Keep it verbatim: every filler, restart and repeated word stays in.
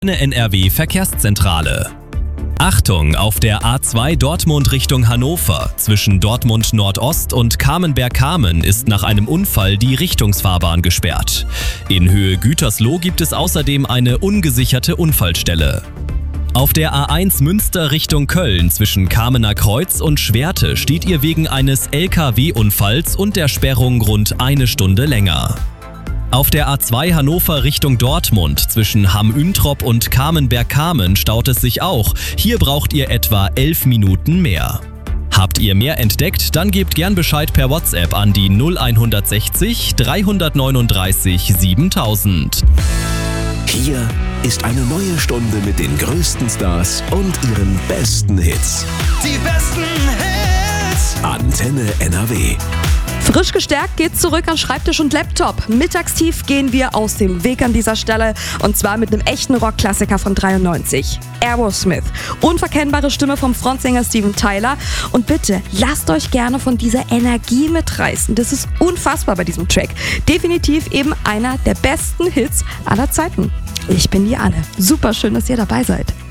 N R W Verkehrszentrale. Achtung, auf der A zwei Dortmund Richtung Hannover. Zwischen Dortmund Nordost und Kamenberg-Kamen ist nach einem Unfall die Richtungsfahrbahn gesperrt. In Höhe Gütersloh gibt es außerdem eine ungesicherte Unfallstelle. Auf der A eins Münster Richtung Köln zwischen Kamener Kreuz und Schwerte steht ihr wegen eines L K W-Unfalls und der Sperrung rund eine Stunde länger. Auf der A zwei Hannover Richtung Dortmund zwischen Hamm-Üntrop und Kamenberg-Kamen staut es sich auch. Hier braucht ihr etwa elf Minuten mehr. Habt ihr mehr entdeckt? Dann gebt gern Bescheid per WhatsApp an die null sechzig, dreihundertneununddreißig, siebentausend. Hier ist eine neue Stunde mit den größten Stars und ihren besten Hits. Die besten Hits! Antenne N R W. Frisch gestärkt geht's zurück an Schreibtisch und Laptop. Mittagstief gehen wir aus dem Weg an dieser Stelle und zwar mit einem echten Rockklassiker von dreiundneunzig. Aerosmith. Unverkennbare Stimme vom Frontsänger Steven Tyler. Und bitte, lasst euch gerne von dieser Energie mitreißen. Das ist unfassbar bei diesem Track. Definitiv eben einer der besten Hits aller Zeiten. Ich bin die Anne. Super schön, dass ihr dabei seid.